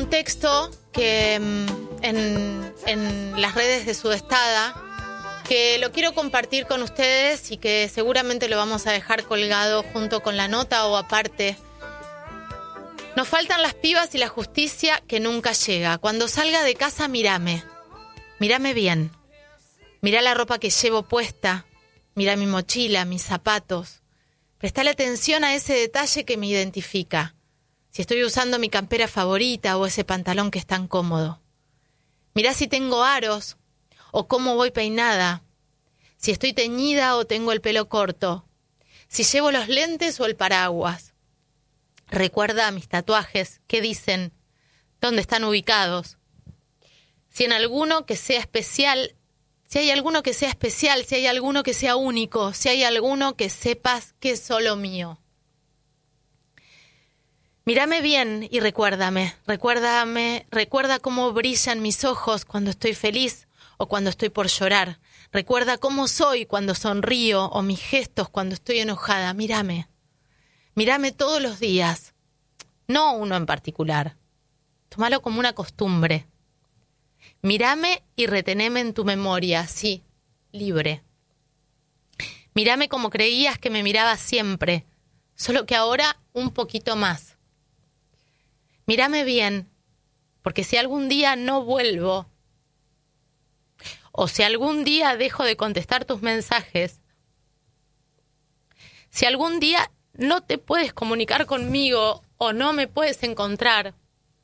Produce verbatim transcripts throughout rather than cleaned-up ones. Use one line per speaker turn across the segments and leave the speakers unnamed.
un texto que en, en las redes de Sudestada, que lo quiero compartir con ustedes y que seguramente lo vamos a dejar colgado junto con la nota o aparte. Nos faltan las pibas y la justicia que nunca llega. Cuando salga de casa, mírame. Mírame bien. Mirá la ropa que llevo puesta. Mirá mi mochila, mis zapatos. Prestale atención a ese detalle que me identifica. Si estoy usando mi campera favorita o ese pantalón que es tan cómodo. Mirá si tengo aros o cómo voy peinada. Si estoy teñida o tengo el pelo corto. Si llevo los lentes o el paraguas. Recuerda mis tatuajes. ¿Qué dicen? ¿Dónde están ubicados? Si en alguno que sea especial, si hay alguno que sea especial, si hay alguno que sea único, si hay alguno que sepas que es solo mío. Mírame bien y recuérdame, recuérdame, recuerda cómo brillan mis ojos cuando estoy feliz o cuando estoy por llorar. Recuerda cómo soy cuando sonrío o mis gestos cuando estoy enojada. Mírame, mírame todos los días, no uno en particular. Tómalo como una costumbre. Mírame y reteneme en tu memoria, sí, libre. Mírame como creías que me mirabas siempre, solo que ahora un poquito más. Mírame bien, porque si algún día no vuelvo, o si algún día dejo de contestar tus mensajes, si algún día no te puedes comunicar conmigo o no me puedes encontrar,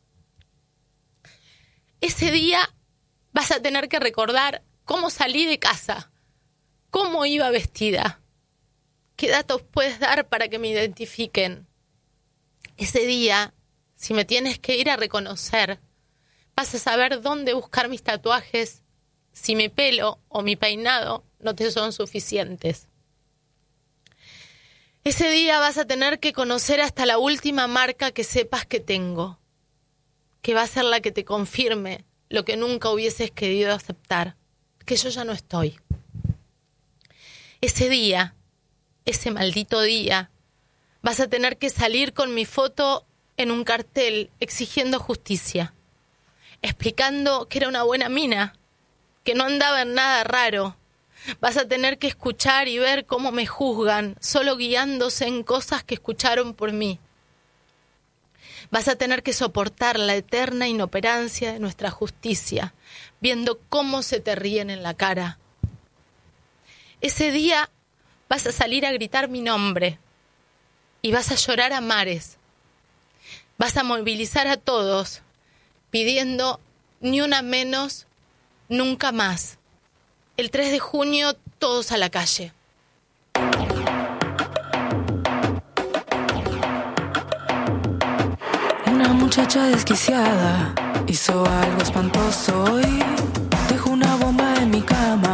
ese día vas a tener que recordar cómo salí de casa, cómo iba vestida, qué datos puedes dar para que me identifiquen. Ese día, si me tienes que ir a reconocer, vas a saber dónde buscar mis tatuajes si mi pelo o mi peinado no te son suficientes. Ese día vas a tener que conocer hasta la última marca que sepas que tengo, que va a ser la que te confirme lo que nunca hubieses querido aceptar, que yo ya no estoy. Ese día, ese maldito día, vas a tener que salir con mi foto en un cartel exigiendo justicia, explicando que era una buena mina, que no andaba en nada raro. Vas a tener que escuchar y ver cómo me juzgan, solo guiándose en cosas que escucharon por mí. Vas a tener que soportar la eterna inoperancia de nuestra justicia, viendo cómo se te ríen en la cara. Ese día vas a salir a gritar mi nombre y vas a llorar a mares. Vas a movilizar a todos, pidiendo ni una menos, nunca más. El tres de junio, todos a la calle.
Una muchacha desquiciada hizo algo espantoso y dejó una bomba en mi cama.